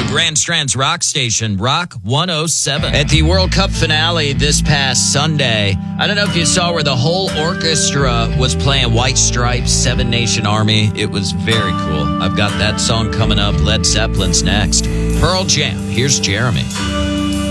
Grand Strand's rock station, Rock 107. At the World Cup finale this past Sunday, I don't know if you saw where the whole orchestra was playing White Stripes, Seven Nation Army. It was very cool. I've got that song coming up. Led Zeppelin's next. Pearl Jam. Here's Jeremy.